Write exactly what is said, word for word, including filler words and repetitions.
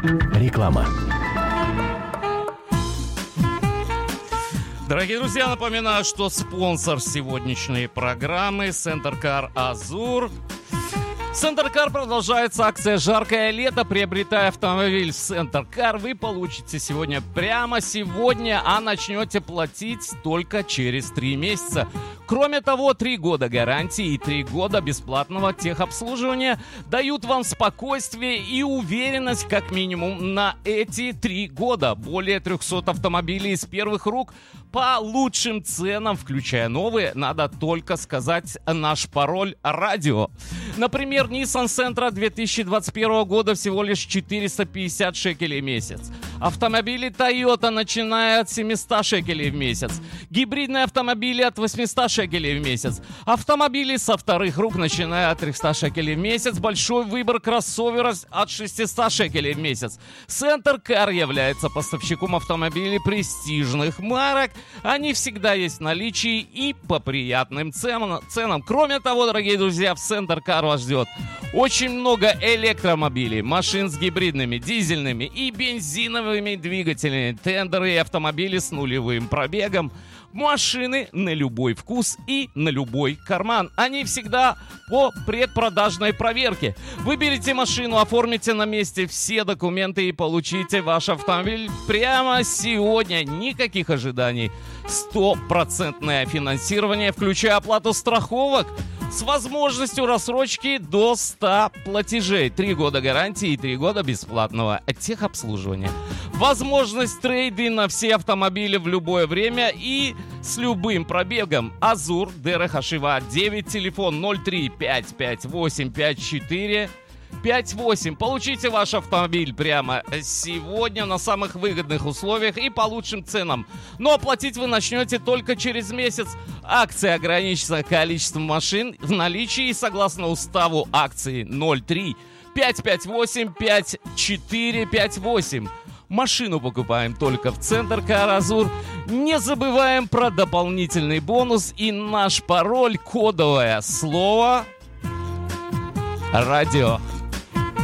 Реклама. Дорогие друзья, напоминаю, что спонсор сегодняшней программы Центр Кар Азур. В Центр Кар продолжается акция «Жаркое лето». Приобретая автомобиль в Центр Кар, вы получите сегодня, прямо сегодня, а начнете платить только через три месяца. Кроме того, три года гарантии и три года бесплатного техобслуживания дают вам спокойствие и уверенность как минимум на эти три года. Более трехсот автомобилей из первых рук по лучшим ценам, включая новые. Надо только сказать наш пароль «Радио». Например, Nissan Sentra две тысячи двадцать первого года всего лишь четыреста пятьдесят шекелей в месяц. Автомобили Toyota, начиная от семьсот шекелей в месяц. Гибридные автомобили от восемьсот шекелей в месяц. Автомобили со вторых рук, начиная от триста шекелей в месяц. Большой выбор кроссоверов от шестьсот шекелей в месяц. Центр Кар является поставщиком автомобилей престижных марок. Они всегда есть в наличии и по приятным ценам. Кроме того, дорогие друзья, в Центр Кар вас ждет очень много электромобилей, машин с гибридными, дизельными и бензиновыми двигателями, тендеры и автомобили с нулевым пробегом, машины на любой вкус и на любой карман. Они всегда по предпродажной проверке. Выберите машину, оформите на месте все документы и получите ваш автомобиль прямо сегодня. Никаких ожиданий. Стопроцентное финансирование, включая оплату страховок, с возможностью рассрочки до ста платежей. Три года гарантии и три года бесплатного техобслуживания. Возможность трейд-ин на все автомобили в любое время и с любым пробегом. Азур, Дерех Ашива девять, телефон ноль три пять пять восемь пять четыре пять восемь. Получите ваш автомобиль прямо сегодня на самых выгодных условиях и по лучшим ценам. Но оплатить вы начнете только через месяц. Акция ограничена количеством машин в наличии и согласно уставу акции ноль три пять пять восемь пять четыре пять восемь. Машину покупаем только в Центр Кар Азур. Не забываем про дополнительный бонус и наш пароль, кодовое слово «Радио».